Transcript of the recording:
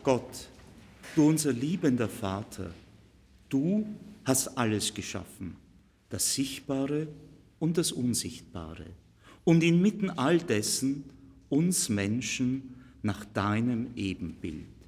Gott, du unser liebender Vater, du hast alles geschaffen, das Sichtbare und das Unsichtbare, und inmitten all dessen uns Menschen nach deinem Ebenbild.